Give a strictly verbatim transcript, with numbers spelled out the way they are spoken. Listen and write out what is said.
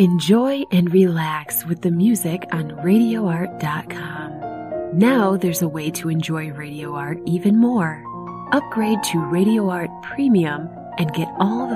Enjoy and relax with the music on radio art dot com. Now there's a way to enjoy Radio Art even more. Upgrade to Radio Art Premium and get all the